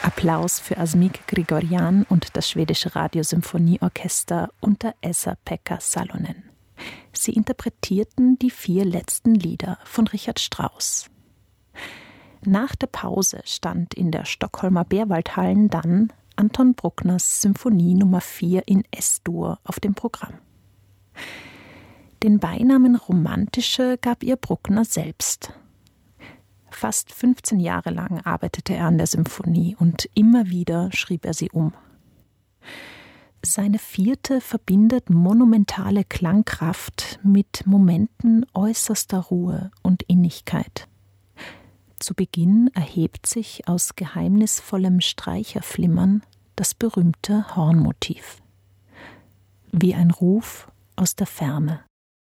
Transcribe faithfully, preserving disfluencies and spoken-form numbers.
Applaus für Asmik Grigoryan und das schwedische Radiosymphonieorchester unter Esa-Pekka Salonen. Sie interpretierten die vier letzten Lieder von Richard Strauss. Nach der Pause stand in der Stockholmer Berwaldhallen dann Anton Bruckners Symphonie Nummer vier in S-Dur auf dem Programm. Den Beinamen Romantische gab ihr Bruckner selbst. Fast fünfzehn Jahre lang arbeitete er an der Symphonie und immer wieder schrieb er sie um. Seine vierte verbindet monumentale Klangkraft mit Momenten äußerster Ruhe und Innigkeit. Zu Beginn erhebt sich aus geheimnisvollem Streicherflimmern das berühmte Hornmotiv. Wie ein Ruf aus der Ferne.